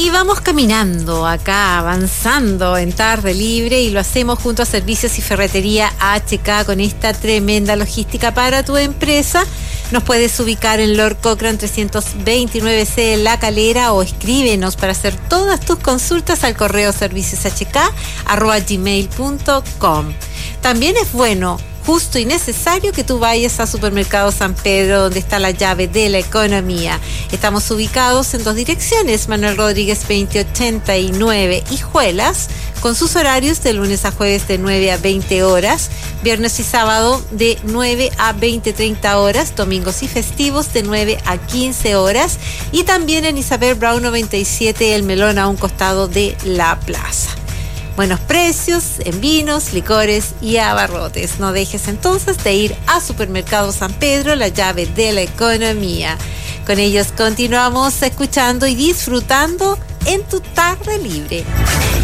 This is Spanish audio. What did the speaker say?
Y vamos caminando acá, avanzando en Tarde Libre, y lo hacemos junto a Servicios y Ferretería HK con esta tremenda logística para tu empresa. Nos puedes ubicar en Lord Cochrane 329C en La Calera, o escríbenos para hacer todas tus consultas al correo servicioshk@gmail.com. También es bueno, justo y necesario que tú vayas a Supermercado San Pedro, donde está la llave de la economía. Estamos ubicados en dos direcciones, Manuel Rodríguez 2089 Hijuelas, con sus horarios de lunes a jueves de 9 a 20 horas, viernes y sábado de 9 a 20-30 horas, domingos y festivos de 9 a 15 horas, y también en Isabel Brown 97 El Melón, a un costado de la plaza. Buenos precios en vinos, licores y abarrotes. No dejes entonces de ir a Supermercado San Pedro, la llave de la economía. Con ellos continuamos escuchando y disfrutando en tu tarde libre.